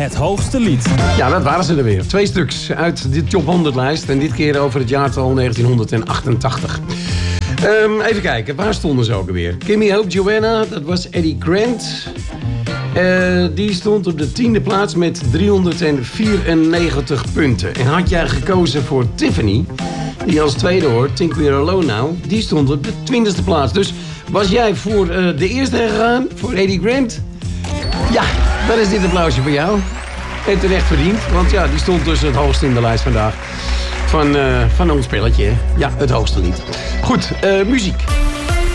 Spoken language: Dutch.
Het hoogste lied. Ja, dat waren ze er weer. 2 stuks uit de top 100 lijst. En dit keer over het jaartal 1988. Even kijken, waar stonden ze ook alweer? Gimme Hope Joanna, dat was Eddie Grant. Die stond op de 10e plaats met 394 punten. En had jij gekozen voor Tiffany, die als tweede hoort, Think We're Alone Now, die stond op de 20e plaats. Dus was jij voor de eerste gegaan, voor Eddie Grant? Ja, dan is dit applausje voor jou. En terecht verdiend, want ja, die stond dus het hoogste in de lijst vandaag. Van ons spelletje, ja, het hoogste lied. Goed, muziek.